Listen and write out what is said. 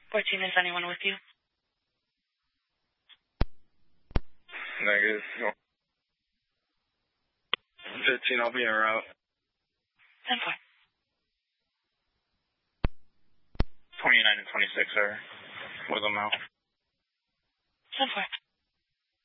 14, is anyone with you? Negative. 15, I'll be en route. 10-4. 29 and 26 are with them now. 10-4.